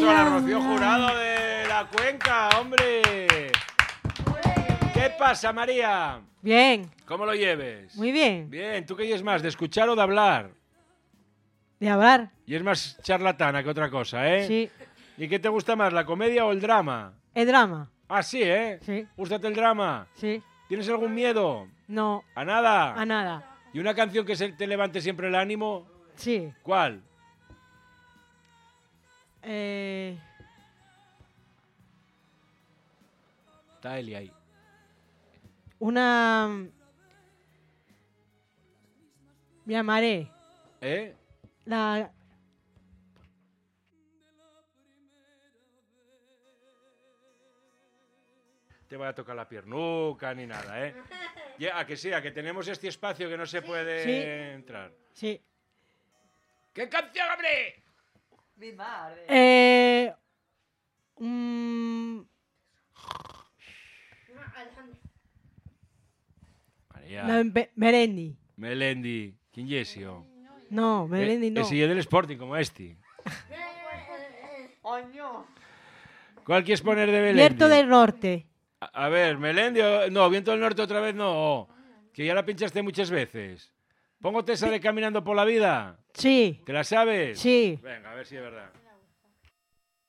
aplauso a la Rocío Jurado de la Cuenca, hombre. ¿Qué pasa, María? Bien. ¿Cómo lo lleves? Muy bien. Bien, ¿tú qué es más, de escuchar o de hablar? De hablar. Y es más charlatana que otra cosa, ¿eh? Sí. ¿Y qué te gusta más, la comedia o el drama? El drama. Ah, sí, ¿eh? Sí. ¿Gústate el drama? Sí. ¿Tienes algún miedo? No. ¿A nada? A nada. ¿Y una canción que te levante siempre el ánimo? Sí. ¿Cuál? Está Eli ahí. Una... Me amaré. ¿Eh? La... Te voy a tocar la piernuca ni nada, ¿eh? A que sí, a que tenemos este espacio que no se puede entrar. Sí. ¿Qué canción, hombre? Mi madre. María. Melendi. Melendi. ¿Quién es ese? No, Melendi no. Ese es del Sporting, como este. Oño. ¿Cuál quieres poner de Melendi? Viento del Norte. A ver, Melendi... No, Viento del Norte otra vez no. Que ya la pinchaste muchas veces. ¿Pongo esa de Caminando por la Vida? Sí. ¿Te la sabes? Sí. Venga, a ver si es verdad.